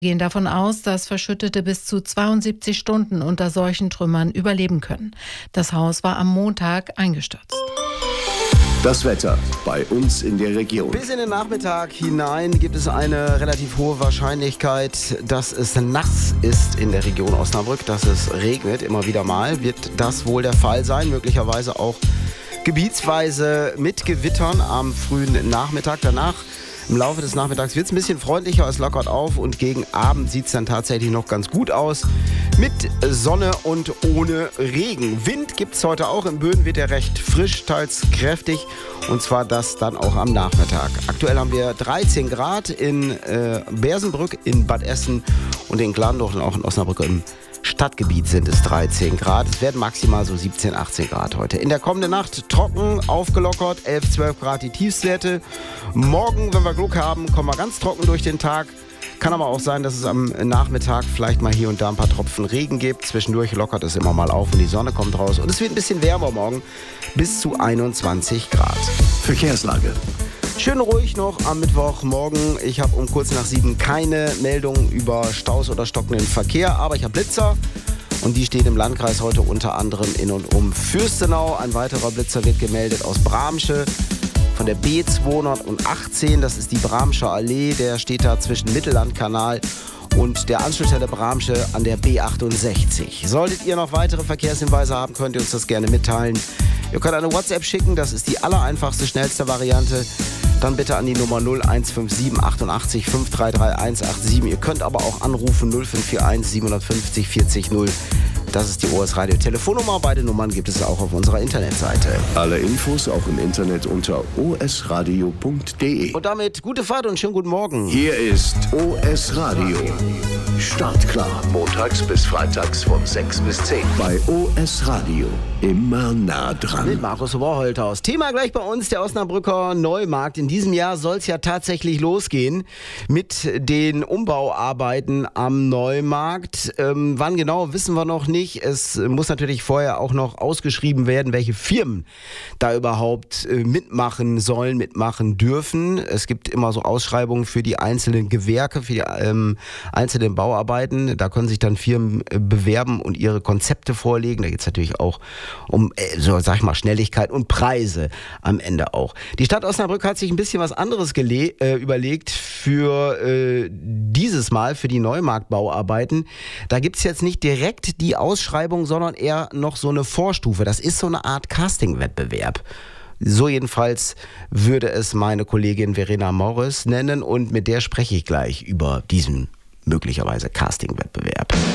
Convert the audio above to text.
Gehen davon aus, dass Verschüttete bis zu 72 Stunden unter solchen Trümmern überleben können. Das Haus war am Montag eingestürzt. Das Wetter bei uns in der Region. Bis in den Nachmittag hinein gibt es eine relativ hohe Wahrscheinlichkeit, dass es nass ist in der Region Osnabrück, dass es regnet. Immer wieder mal wird das wohl der Fall sein, möglicherweise auch gebietsweise mit Gewittern am frühen Nachmittag. Danach im Laufe des Nachmittags wird es ein bisschen freundlicher, es lockert auf und gegen Abend sieht es dann tatsächlich noch ganz gut aus. Mit Sonne und ohne Regen. Wind gibt es heute auch. Im Böen wird er recht frisch, teils kräftig. Und zwar das dann auch am Nachmittag. Aktuell haben wir 13 Grad in Bersenbrück, in Bad Essen und in Glandorf und auch in Osnabrück im Stadtgebiet sind es 13 Grad. Es werden maximal so 17, 18 Grad heute. In der kommenden Nacht trocken, aufgelockert, 11, 12 Grad die Tiefstwerte. Morgen, wenn wir Glück haben, kommen wir ganz trocken durch den Tag. Kann aber auch sein, dass es am Nachmittag vielleicht mal hier und da ein paar Tropfen Regen gibt. Zwischendurch lockert es immer mal auf und die Sonne kommt raus. Und es wird ein bisschen wärmer morgen, bis zu 21 Grad. Verkehrslage. Schön ruhig noch am Mittwochmorgen. Ich habe um kurz nach 7 keine Meldung über Staus oder stockenden Verkehr, aber ich habe Blitzer und die stehen im Landkreis heute unter anderem in und um Fürstenau. Ein weiterer Blitzer wird gemeldet aus Bramsche von der B218, das ist die Bramscher Allee, der steht da zwischen Mittellandkanal und der Anschlussstelle Bramsche an der B68. Solltet ihr noch weitere Verkehrshinweise haben, könnt ihr uns das gerne mitteilen. Ihr könnt eine WhatsApp schicken, das ist die allereinfachste, schnellste Variante. Dann bitte an die Nummer 0157 88 533 187. Ihr könnt aber auch anrufen 0541 750 40 0. Das ist die OS Radio Telefonnummer. Beide Nummern gibt es auch auf unserer Internetseite. Alle Infos auch im Internet unter osradio.de. Und damit gute Fahrt und schönen guten Morgen. Hier ist OS Radio. Startklar. Montags bis freitags von 6 bis 10. Bei OS Radio. Immer nah dran. Mit Markus Oberholthaus. Thema gleich bei uns, der Osnabrücker Neumarkt. In diesem Jahr soll es ja tatsächlich losgehen mit den Umbauarbeiten am Neumarkt. Wann genau, wissen wir noch nicht. Es muss natürlich vorher auch noch ausgeschrieben werden, welche Firmen da überhaupt mitmachen sollen, mitmachen dürfen. Es gibt immer so Ausschreibungen für die einzelnen Gewerke, für die einzelnen Bauarbeiten. Da können sich dann Firmen bewerben und ihre Konzepte vorlegen. Da geht es natürlich auch um, so sag ich mal, Schnelligkeit und Preise am Ende auch. Die Stadt Osnabrück hat sich ein bisschen was anderes überlegt für dieses Mal, für die Neumarktbauarbeiten. Da gibt es jetzt nicht direkt die Ausschreibung, sondern eher noch so eine Vorstufe. Das ist so eine Art Casting-Wettbewerb. So jedenfalls würde es meine Kollegin Verena Morris nennen und mit der spreche ich gleich über diesen möglicherweise Casting-Wettbewerb.